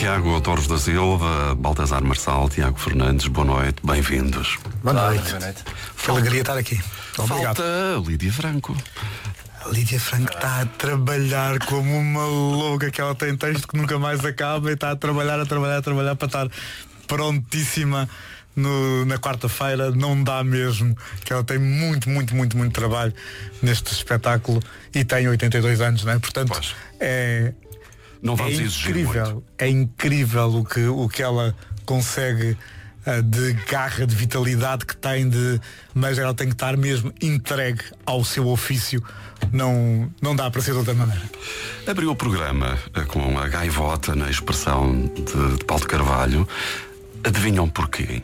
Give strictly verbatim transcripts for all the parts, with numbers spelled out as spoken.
Tiago Torres da Silva, Baltazar Marçal, Tiago Fernandes, boa noite, bem-vindos. Boa noite. Boa noite. Que alegria estar aqui. Obrigado. Falta Lídia Franco. A Lídia Franco está a trabalhar como uma louca, que ela tem texto que nunca mais acaba e está a trabalhar, a trabalhar, a trabalhar para estar prontíssima no, na quarta-feira. Não dá mesmo, que ela tem muito, muito, muito, muito trabalho neste espetáculo e tem oitenta e dois anos, não é? Portanto, pois. é... Não vamos é exigir incrível, muito. É incrível o que, o que ela consegue uh, de garra, de vitalidade que tem, de, mas ela tem que estar mesmo entregue ao seu ofício. Não, não dá para ser de outra maneira. Abriu o programa uh, com a gaivota na expressão de, de Paulo de Carvalho. Adivinham porquê?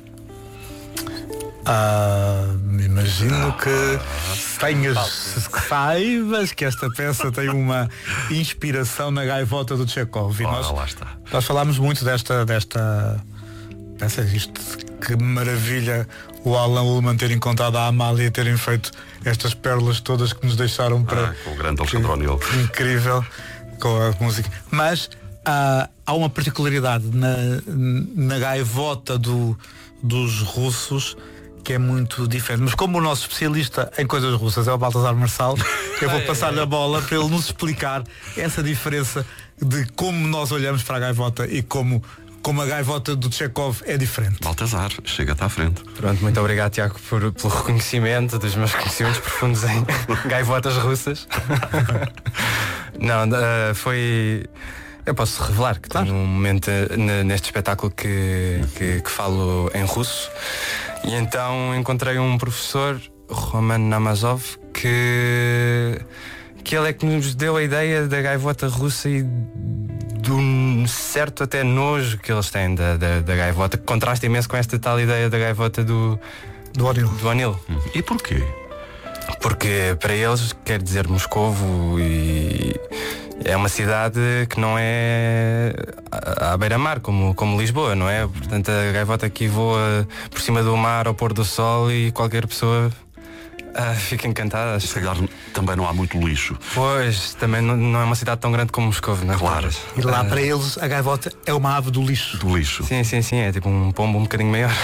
Ah, me imagino que tenhas, saibas que esta peça tem uma inspiração na gaivota do Chekhov. E nós, lá está. nós falámos muito desta, desta peça, isto, que maravilha o Alain Ullmann ter encontrado a Amália e terem feito estas pérolas todas que nos deixaram para... Ah, com o grande Alexandre O'Neill. Incrível, com a música. Mas ah, há uma particularidade na, na gaivota do, dos russos que é muito diferente. Mas como o nosso especialista em coisas russas é o Baltazar Marçal, eu vou passar-lhe a bola para ele nos explicar essa diferença de como nós olhamos para a gaivota e como, como a gaivota do Chekhov é diferente. Baltazar, chega-te à frente. Pronto, muito obrigado, Tiago, por, pelo reconhecimento dos meus conhecimentos profundos em gaivotas russas. Não, uh, foi... Eu posso revelar que claro. Tenho um momento neste espetáculo que, que, que falo em russo. E então encontrei um professor, Roman Namazov, que, que ele é que nos deu a ideia da gaivota russa e do certo até nojo que eles têm da, da, da gaivota, que contrasta imenso com esta tal ideia da gaivota do do O'Neill. Do O'Neill. E porquê? Porque para eles quer dizer Moscovo e é uma cidade que não é à beira-mar, como, como Lisboa, não é? Portanto, a gaivota aqui voa por cima do mar ao pôr do sol e qualquer pessoa ah, fica encantada. Se calhar também não há muito lixo. Pois, também não, não é uma cidade tão grande como Moscovo, não é? Claro. E lá ah, para eles a gaivota é uma ave do lixo. Do lixo. Sim, sim, sim, é tipo um pombo um bocadinho maior.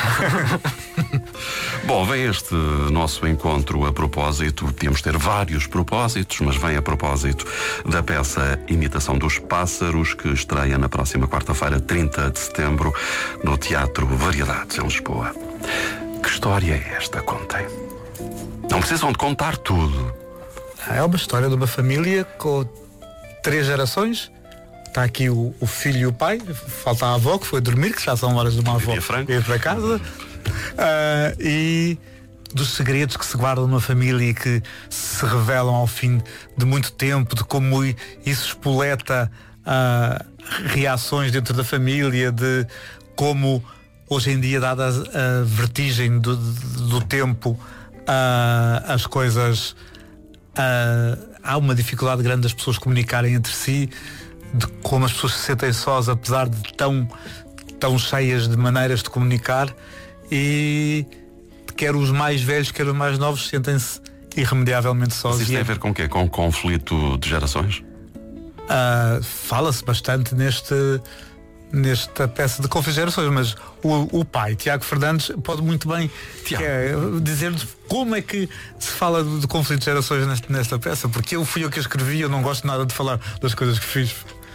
Bom, vem este nosso encontro a propósito, tínhamos ter vários propósitos, mas vem a propósito da peça Imitação dos Pássaros, que estreia na próxima quarta-feira, trinta de setembro, no Teatro Variedades, em Lisboa. Que história é esta? Contem. Não precisam de contar tudo. É uma história de uma família com três gerações. Está aqui o, o filho e o pai, falta a avó que foi dormir, que já são horas de uma avó ir para casa. Uh, e dos segredos que se guardam numa família e que se revelam ao fim de muito tempo, de como isso espoleta uh, reações dentro da família, de como hoje em dia, dada a, a vertigem do, do tempo, uh, as coisas uh, há uma dificuldade grande das pessoas comunicarem entre si, de como as pessoas se sentem sós apesar de tão, tão cheias de maneiras de comunicar. E quer os mais velhos, quer os mais novos sentem-se irremediavelmente sós. Mas isto tem a ver com o quê? Com conflito de gerações? Uh, fala-se bastante neste, nesta peça de conflito de gerações, mas o, o pai, Tiago Fernandes, pode muito bem é, dizer-nos como é que se fala de, de conflito de gerações nesta, nesta peça, porque eu fui eu que a escrevi, eu não gosto nada de falar das coisas que fiz.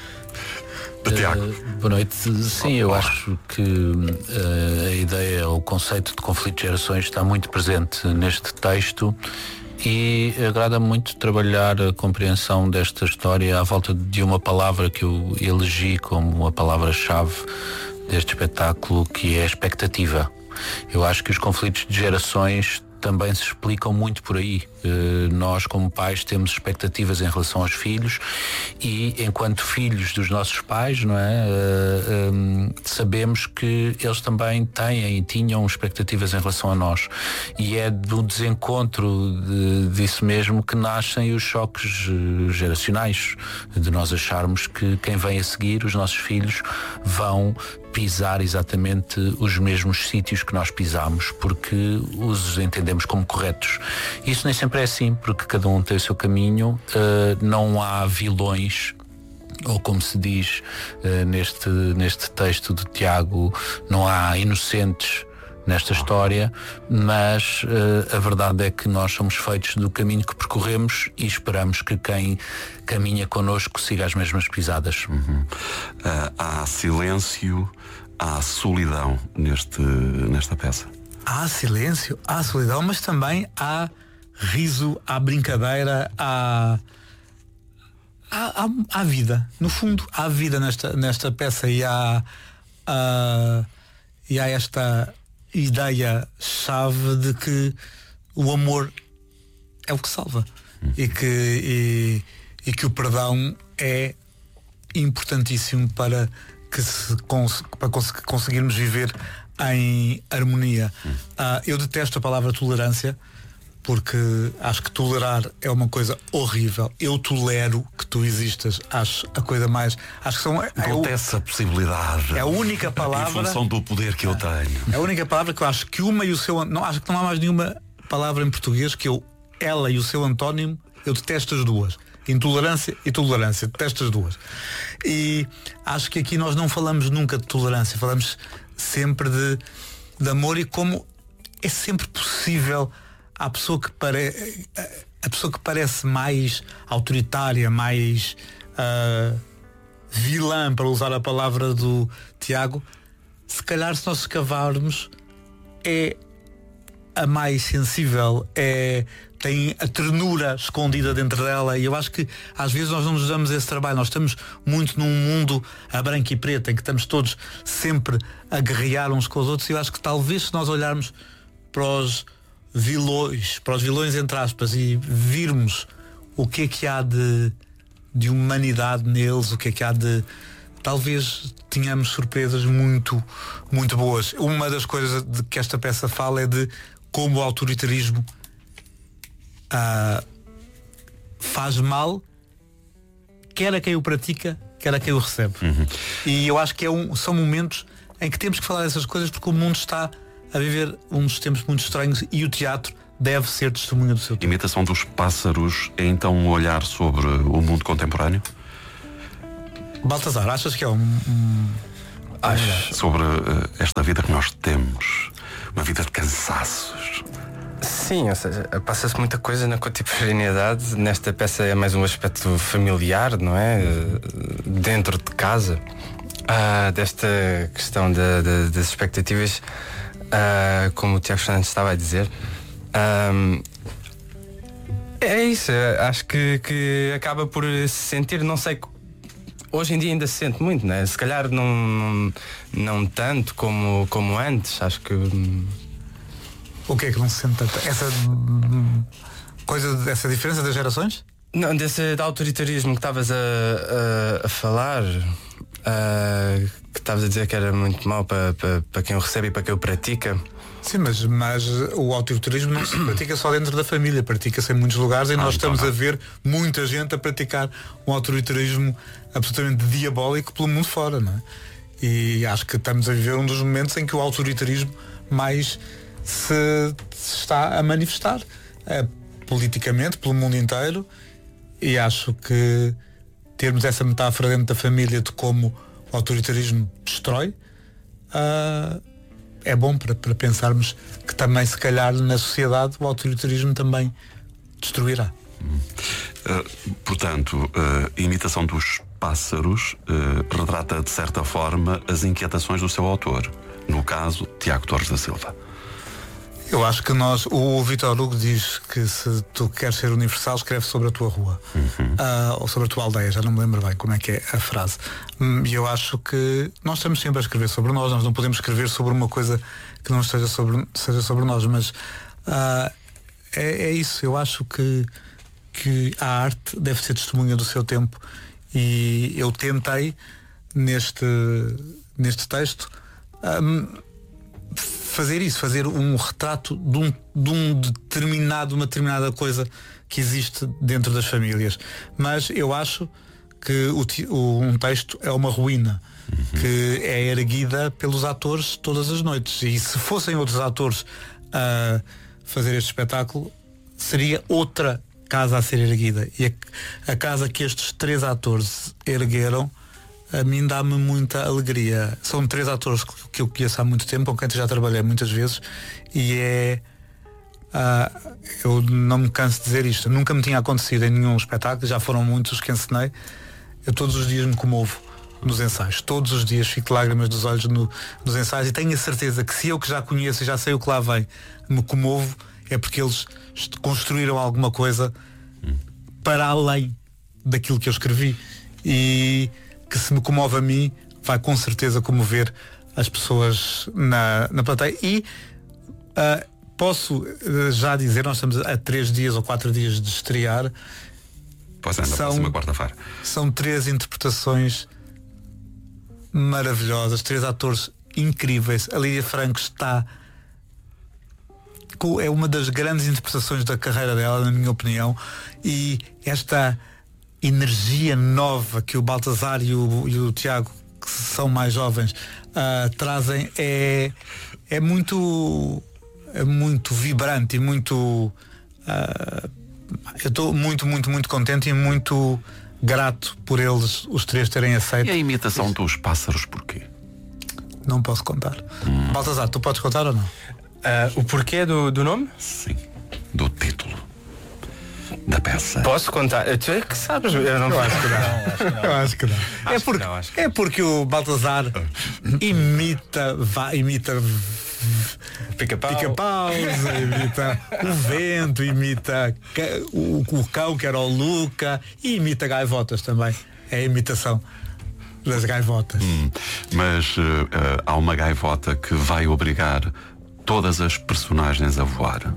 Uh, boa noite. Sim, eu acho que uh, a ideia, o conceito de conflito de gerações está muito presente neste texto e agrada-me muito trabalhar a compreensão desta história à volta de uma palavra que eu elegi como a palavra-chave deste espetáculo, que é a expectativa. Eu acho que os conflitos de gerações também se explicam muito por aí. Uh, nós, como pais, temos expectativas em relação aos filhos e, enquanto filhos dos nossos pais, não é? Uh, um, sabemos que eles também têm e tinham expectativas em relação a nós. E é do desencontro de, disso mesmo que nascem os choques uh, geracionais, de nós acharmos que quem vem a seguir, os nossos filhos, vão pisar exatamente os mesmos sítios que nós pisamos, porque os entendemos como corretos. Isso nem sempre é assim, porque cada um tem o seu caminho, uh, não há vilões ou como se diz uh, neste, neste texto de Tiago, não há inocentes nesta história, mas uh, a verdade é que nós somos feitos do caminho que percorremos e esperamos que quem caminha connosco siga as mesmas pisadas. Uhum. Uh, há silêncio, há solidão neste, nesta peça. Há silêncio, há solidão, mas também há riso, há brincadeira, há, há, há, há vida. No fundo, há vida nesta, nesta peça e há, há, e há esta ideia-chave de que o amor é o que salva hum. e, que, e, e que o perdão é importantíssimo para que se cons- para cons- conseguirmos viver em harmonia. Hum. Uh, eu detesto a palavra tolerância, porque acho que tolerar é uma coisa horrível. Eu tolero que tu existas. Acho a coisa mais... Acho que são... Acontece é, a possibilidade. É a única palavra... Em função do poder que eu tenho. É a única palavra que eu acho que uma e o seu... Não, acho que não há mais nenhuma palavra em português que eu... Ela e o seu antónimo, eu detesto as duas. Intolerância e tolerância. Detesto as duas. E acho que aqui nós não falamos nunca de tolerância. Falamos sempre de, de amor e como é sempre possível... A pessoa que pare... a pessoa que parece mais autoritária, mais uh, vilã, para usar a palavra do Tiago, se calhar se nós escavarmos é a mais sensível, é, tem a ternura escondida dentro dela, e eu acho que às vezes nós não nos damos esse trabalho. Nós estamos muito num mundo a branco e preto, em que estamos todos sempre a guerrear uns com os outros, e eu acho que talvez se nós olharmos para os vilões, para os vilões entre aspas, e virmos o que é que há de, de humanidade neles, o que é que há de... Talvez tenhamos surpresas muito, muito boas. Uma das coisas de que esta peça fala é de como o autoritarismo ah, faz mal, quer a quem o pratica, quer a quem o recebe. Uhum. E eu acho que é um, são momentos em que temos que falar dessas coisas, porque o mundo está a viver uns tempos muito estranhos e o teatro deve ser testemunha do seu tempo. Imitação dos Pássaros é então um olhar sobre o mundo contemporâneo? Baltazar, achas que é um... um... Acho. Sobre uh, esta vida que nós temos, uma vida de cansaços. Sim, ou seja, passa-se muita coisa na contemporaneidade. Nesta peça é mais um aspecto familiar, não é? Dentro de casa. Ah, desta questão de, de, das expectativas. Uh, como o Tiago Fernandes estava a dizer, um, é isso. Acho que, que acaba por se sentir, não sei, hoje em dia ainda se sente muito, né? Se calhar não, não, não tanto como, como antes. Acho que o que é que não se sente tanto? Essa coisa, essa diferença das gerações? Não, desse autoritarismo que estavas a, a, a falar. Uh, que estavas a dizer que era muito mau para, para, para quem o recebe e para quem o pratica. Sim, mas, mas o autoritarismo não se pratica só dentro da família, pratica-se em muitos lugares, e ah, nós então estamos não. a ver muita gente a praticar um autoritarismo absolutamente diabólico pelo mundo fora, não é? E acho que estamos a viver um dos momentos em que o autoritarismo mais se, se está a manifestar é, politicamente pelo mundo inteiro, e acho que termos essa metáfora dentro da família de como o autoritarismo destrói uh, é bom para, para pensarmos que também, se calhar, na sociedade o autoritarismo também destruirá. Uh, portanto, uh, a imitação dos Pássaros uh, retrata de certa forma as inquietações do seu autor, no caso Tiago Torres da Silva. Eu acho que nós, o Vítor Hugo diz que se tu queres ser universal, escreve sobre a tua rua, uhum. uh, ou sobre a tua aldeia, já não me lembro bem como é que é a frase. E eu acho que nós estamos sempre a escrever sobre nós, nós não podemos escrever sobre uma coisa que não esteja sobre, seja sobre nós, mas uh, é, é isso. Eu acho que, que a arte deve ser testemunha do seu tempo, e eu tentei neste, neste texto um, fazer isso, fazer um retrato de um, de um determinado, uma determinada coisa que existe dentro das famílias. Mas eu acho que o, o, um texto é uma ruína, uhum. que é erguida pelos atores todas as noites. E se fossem outros atores a fazer este espetáculo, seria outra casa a ser erguida. E a, a casa que estes três atores ergueram, a mim dá-me muita alegria. São três atores que eu conheço há muito tempo, com quem já trabalhei muitas vezes, e é... Uh, eu não me canso de dizer isto, nunca me tinha acontecido em nenhum espetáculo, já foram muitos que encenei. Eu todos os dias me comovo nos ensaios, todos os dias fico de lágrimas dos olhos no, nos ensaios, e tenho a certeza que se eu, que já conheço e já sei o que lá vem, me comovo, é porque eles construíram alguma coisa para além daquilo que eu escrevi, e que se me comove a mim, vai com certeza comover as pessoas na, na plateia. E uh, posso uh, já dizer, nós estamos a três dias ou quatro dias de estrear. Pois é, na são, próxima quarta-feira. São três interpretações maravilhosas, três atores incríveis. A Lídia Franco está com, é uma das grandes interpretações da carreira dela, na minha opinião, e esta energia nova que o Baltazar e o, e o Tiago, que são mais jovens, uh, trazem, é, é muito é muito vibrante e muito uh, eu estou muito, muito, muito contente e muito grato por eles, os três, terem aceito. E a imitação dos pássaros, porquê? Não posso contar. hum. Baltazar, tu podes contar ou não? Uh, o porquê do, do nome? Sim, do título da peça. Posso contar? Tu é que sabes? Eu não eu acho que não. Eu acho que não. Acho é, porque, que não, acho que é porque o Baltazar imita, vai, imita pica-pau, pica-paus, imita o vento, imita o, o cão, que era o Luca, e imita gaivotas também. É a imitação das gaivotas. Hum, mas uh, uh, há uma gaivota que vai obrigar todas as personagens a voar.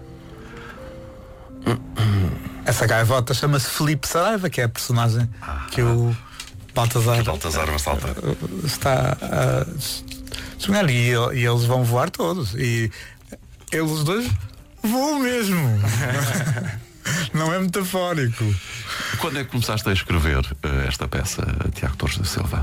Essa gaivota chama-se Filipe Saraiva, que é a personagem ah, que o Baltazar, que Baltazar Vassalta está a sonhar, e, e eles vão voar todos, e eles dois voam mesmo. Não é metafórico. Quando é que começaste a escrever uh, esta peça, Tiago Torres da Silva?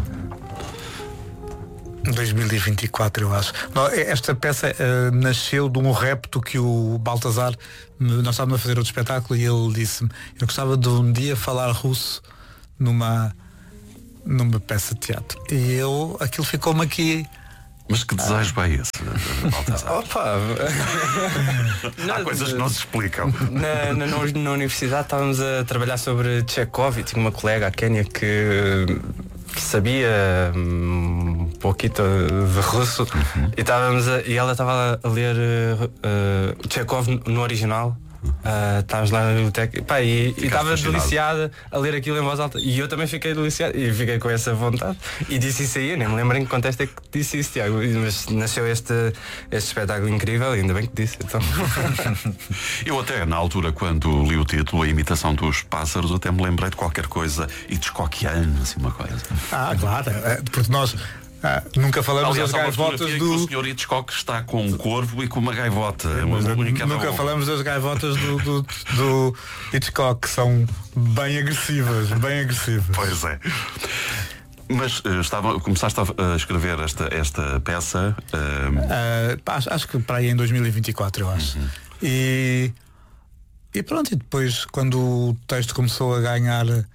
dois mil e vinte e quatro, eu acho. Esta peça uh, nasceu de um repto que o Baltazar, nós estávamos a fazer outro espetáculo, e ele disse-me: eu gostava de um dia falar russo numa numa peça de teatro. E eu, aquilo ficou-me aqui. Mas que desejo ah. é esse, Baltazar? Opa! Há coisas que não se explicam. Na, na, na universidade estávamos a trabalhar sobre Chekhov, e tinha uma colega, a Kénia, que sabia um pouquinho de russo, uhum. e, estávamos a, e ela estava a ler uh, Chekhov no original. Uh, estávamos lá na biblioteca, pá, e estava deliciada a ler aquilo em voz alta, e eu também fiquei deliciado e fiquei com essa vontade e disse isso aí. Eu nem me lembro em que contexto é que disse isso, Tiago, mas nasceu este, este espetáculo incrível, ainda bem que disse, então. Eu até na altura, quando li o título, a imitação dos pássaros, até me lembrei de qualquer coisa hitchcockiano, assim, uma coisa. Ah, claro, porque nós Ah, nunca falamos Aliás, das gaivotas do. O senhor Hitchcock está com um corvo e com uma gaivota. É uma nunca falamos das gaivotas do, do, do Hitchcock, que são bem agressivas, bem agressivas. Pois é. Mas uh, estava, começaste a escrever esta, esta peça. Uh... Uh, acho, acho que para aí em dois mil e vinte e quatro, eu acho. Uhum. E, e pronto, e depois, quando o texto começou a ganhar uh,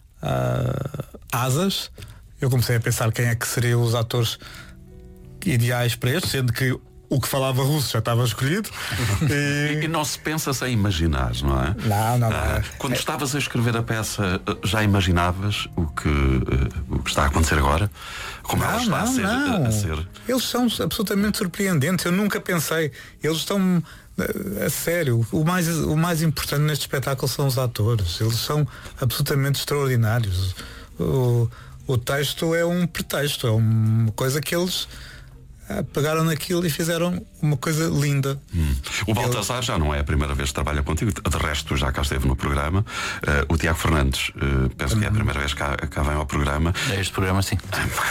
asas, eu comecei a pensar quem é que seriam os atores ideais para este, sendo que o que falava russo já estava escolhido. E, e não se pensa sem imaginar, não é? Não, não, não. Ah, quando é... estavas a escrever a peça, já imaginavas o que, uh, o que está a acontecer agora? Como não, ela está não, a, ser, não. A, a ser? Eles são absolutamente surpreendentes. Eu nunca pensei. Eles estão... A sério, o mais, o mais importante neste espetáculo são os atores. Eles são absolutamente extraordinários. O... O texto é um pretexto, é uma coisa que eles ah, pegaram naquilo e fizeram uma coisa linda. Hum. O Baltazar já não é a primeira vez que trabalha contigo, de resto já cá esteve no programa. Uh, o Tiago Fernandes, uh, penso hum. que é a primeira vez que cá, cá vem ao programa. É este programa, sim.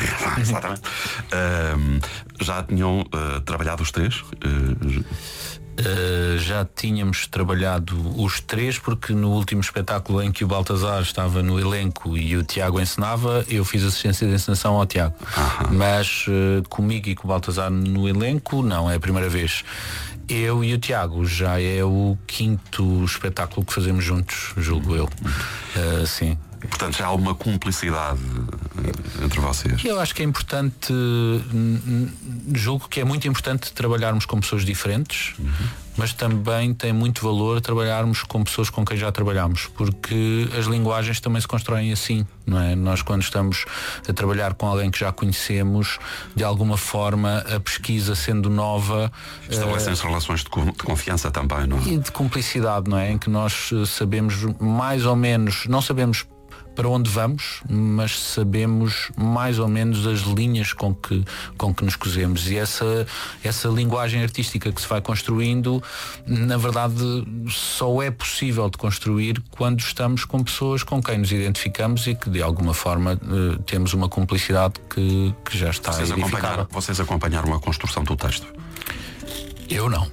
Exatamente. Uh, já tinham uh, trabalhado os três? Uh, Uh, já tínhamos trabalhado os três, porque no último espetáculo em que o Baltazar estava no elenco e o Tiago encenava, eu fiz assistência de encenação ao Tiago. Uhum. Mas uh, comigo e com o Baltazar no elenco, não, é a primeira vez. Eu e o Tiago já é o quinto espetáculo que fazemos juntos, julgo eu. Uh, sim. Portanto, já há uma cumplicidade entre vocês. Eu acho que é importante, julgo que é muito importante trabalharmos com pessoas diferentes, uhum. mas também tem muito valor trabalharmos com pessoas com quem já trabalhamos, porque as linguagens também se constroem assim, não é? Nós, quando estamos a trabalhar com alguém que já conhecemos, de alguma forma a pesquisa sendo nova, estabelecem-se uh, relações de, de confiança também, não é? E de cumplicidade, não é? Em que nós sabemos mais ou menos, não sabemos para onde vamos, mas sabemos mais ou menos as linhas com que, com que nos cozemos, e essa, essa linguagem artística que se vai construindo, na verdade só é possível de construir quando estamos com pessoas com quem nos identificamos e que de alguma forma uh, temos uma cumplicidade que, que já está vocês edificada. Acompanharam, vocês acompanharam a construção do texto? Eu não.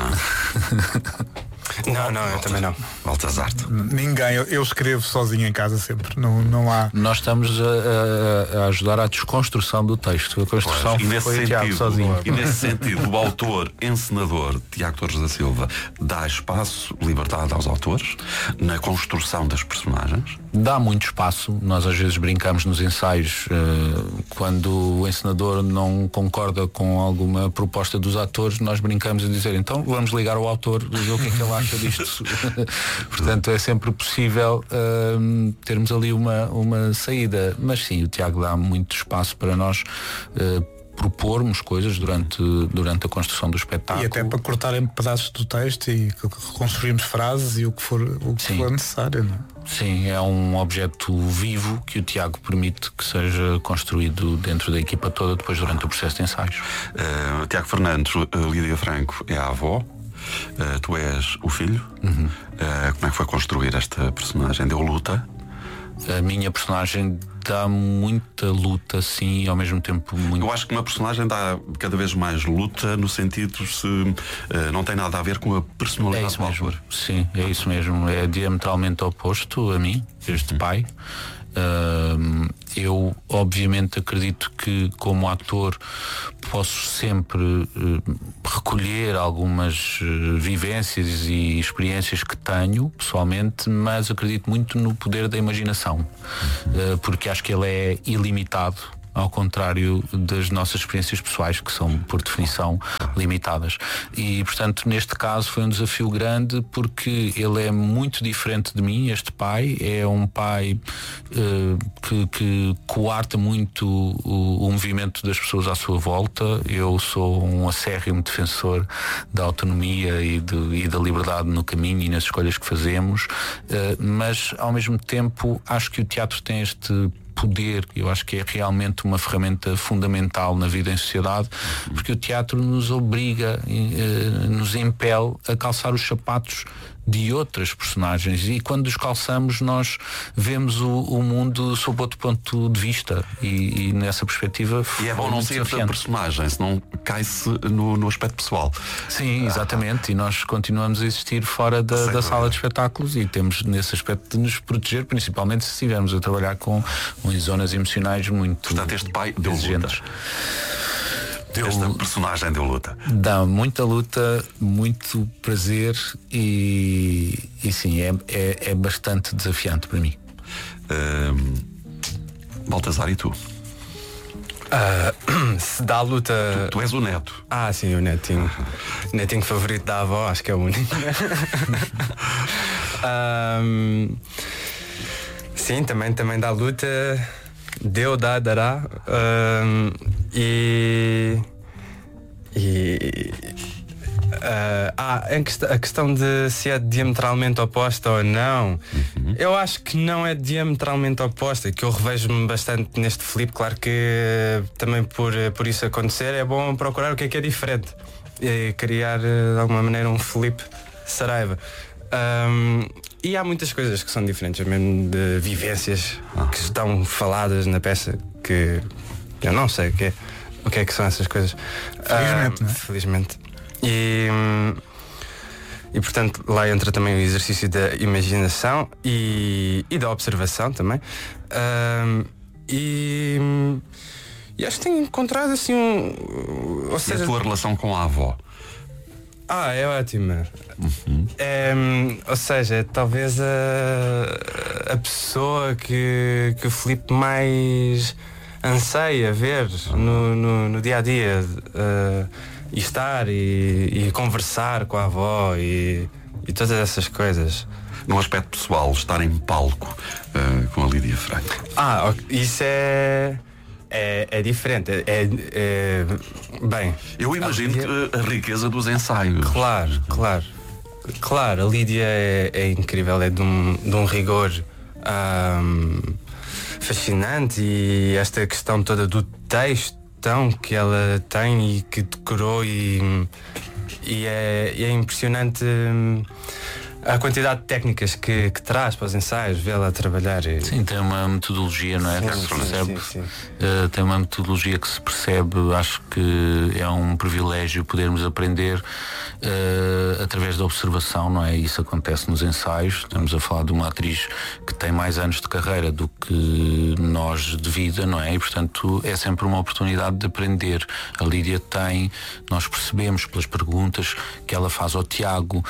Não, não, eu também não. Baltazar. Ninguém, eu, eu escrevo sozinho em casa sempre. Não, não há. Nós estamos a, a, a ajudar à desconstrução do texto. A construção pois, e nesse foi sentido, Tiago sozinho. E nesse sentido, o autor, encenador Tiago Torres da Silva dá espaço, liberdade aos autores na construção das personagens? Dá muito espaço. Nós às vezes brincamos nos ensaios uh, quando o encenador não concorda com alguma proposta dos atores, nós brincamos a dizer, então vamos ligar ao autor e ver o que é que ele acha disto. Portanto, é sempre possível uh, termos ali uma, uma saída. Mas sim, o Tiago dá muito espaço para nós uh, propormos coisas durante, durante a construção do espetáculo. E até para cortarem pedaços do texto e reconstruirmos frases e o que for, o que for necessário, não é? Sim, é um objeto vivo que o Tiago permite que seja construído dentro da equipa toda depois durante o processo de ensaios. Uh, Tiago Fernandes, uh, Lídia Franco é a avó, uh, tu és o filho. Uhum. Uh, como é que foi construir esta personagem? Deu luta? A minha personagem dá muita luta, sim, e ao mesmo tempo muito... Eu acho que uma personagem dá cada vez mais luta no sentido se uh, não tem nada a ver com a personalidade é isso do mesmo. autor. Sim, é isso mesmo. É diametralmente oposto a mim, este uhum. pai. Uh, eu obviamente acredito que como ator posso sempre uh, recolher algumas uh, vivências e experiências que tenho pessoalmente, mas acredito muito no poder da imaginação, uh, porque acho que ele é ilimitado, ao contrário das nossas experiências pessoais, que são, por definição, limitadas. E, portanto, neste caso foi um desafio grande, porque ele é muito diferente de mim. Este pai é um pai uh, que, que coarta muito o, o movimento das pessoas à sua volta. Eu sou um acérrimo defensor da autonomia e, de, e da liberdade no caminho e nas escolhas que fazemos, uh, mas, ao mesmo tempo, acho que o teatro tem este poder, eu acho que é realmente uma ferramenta fundamental na vida em sociedade, porque o teatro nos obriga, eh, nos impele a calçar os sapatos de outras personagens, e quando os calçamos nós vemos o, o mundo sob outro ponto de vista, e, e nessa perspectiva e é bom não ser da personagem, senão cai-se no, no aspecto pessoal. Sim, exatamente, ah. e nós continuamos a existir fora da, da sala de espetáculos, e temos nesse aspecto de nos proteger, principalmente se estivermos a trabalhar com, com zonas emocionais muito Portanto, este pai deu luta. Deu, Esta personagem deu luta. Dá muita luta, muito prazer e, e sim, é, é, é bastante desafiante para mim. Um, Baltazar, e tu? Uh, se dá luta. Tu, tu és o neto. Ah, sim, o netinho. O netinho favorito da avó, acho que é o único. um, sim, também, também dá luta. Deu, dá, dará. Um, e. E. Uh, ah, em quest- a questão de se é diametralmente oposta ou não, uhum. eu acho que não é diametralmente oposta, que eu revejo-me bastante neste Filipe. Claro que também por, por isso acontecer é bom procurar o que é que é diferente e criar de alguma maneira um Filipe Saraiva. Um, e há muitas coisas que são diferentes, mesmo de vivências ah. que estão faladas na peça que eu não sei o que é, o que é que são essas coisas. Felizmente, uh, não é? Felizmente. E, e portanto lá entra também o exercício da imaginação e, e da observação também. Uh, e, e acho que tenho encontrado assim um... Ou seja, e a tua relação com a avó? Ah, é ótima. Uhum. É, ou seja, talvez a, a pessoa que, que o Filipe mais anseia ver no, no, no dia a dia, uh, e estar e, e conversar com a avó e, e todas essas coisas. Num aspecto pessoal, estar em palco uh, com a Lídia Franco. Ah, isso é. É, é diferente, é, é, bem. Eu imagino a, Lídia... a riqueza dos ensaios. Claro, claro. Claro, a Lídia é, é incrível, é de um, de um rigor um, fascinante, e esta questão toda do textão que ela tem e que decorou, e, e, é, e é impressionante. Um, a quantidade de técnicas que, que traz para os ensaios, vê-la trabalhar. E... Sim, tem uma metodologia, não é? Sim, que se sim, percebe. sim, sim. Uh, tem uma metodologia que se percebe. Acho que é um privilégio podermos aprender uh, através da observação, não é? Isso acontece nos ensaios. Estamos a falar de uma atriz que tem mais anos de carreira do que nós de vida, não é? E portanto é sempre uma oportunidade de aprender. A Lídia tem, nós percebemos pelas perguntas que ela faz ao Tiago,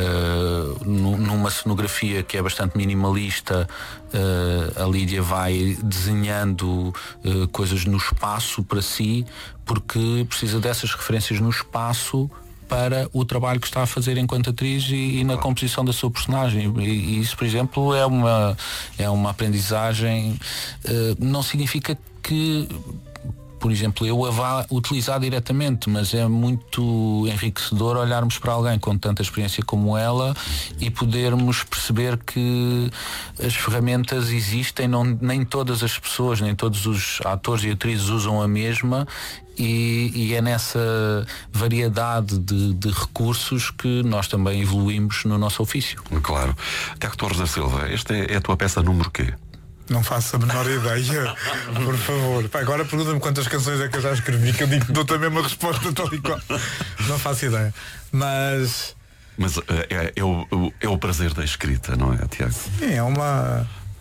uh, numa cenografia que é bastante minimalista, uh, a Lídia vai desenhando uh, coisas no espaço para si, porque precisa dessas referências no espaço para o trabalho que está a fazer enquanto atriz e, e na composição da sua personagem. E, e isso, por exemplo, é uma, é uma aprendizagem. Uh, não significa que, por exemplo, eu a vá utilizar diretamente, mas é muito enriquecedor olharmos para alguém com tanta experiência como ela e podermos perceber que as ferramentas existem, não, nem todas as pessoas, nem todos os atores e atrizes usam a mesma, e, e é nessa variedade de, de recursos que nós também evoluímos no nosso ofício. Claro. Tiago Torres da Silva, esta é, é a tua peça número quê? Não faço a menor ideia. Por favor. Pá, agora pergunta-me quantas canções é que eu já escrevi, que eu digo que dou também uma resposta tal e qual. Não faço ideia. Mas. Mas é, é, o, é o prazer da escrita, não é, Tiago? Sim, é uma.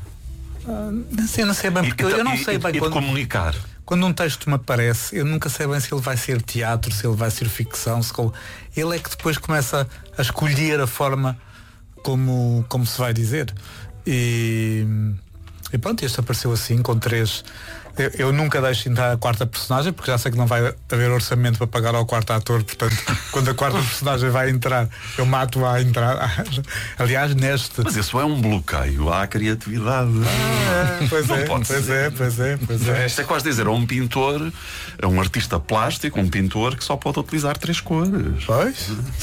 Uh, não sei, não sei bem, porque e, eu, eu não e, sei e, bem e quando, comunicar. Quando um texto me aparece, eu nunca sei bem se ele vai ser teatro, se ele vai ser ficção, se ele é que depois começa a escolher a forma como, como se vai dizer. E. E pronto, este apareceu assim, com três. Eu, eu nunca deixo entrar a quarta personagem, porque já sei que não vai haver orçamento para pagar ao quarto ator, portanto, quando a quarta personagem vai entrar, eu mato-a a entrar. Aliás, neste. Mas isso é um bloqueio à criatividade. Ah, pois, é, pois, é, pois é, pois é. Isto é quase dizer a um pintor, a um artista plástico, um pintor que só pode utilizar três cores. Pois,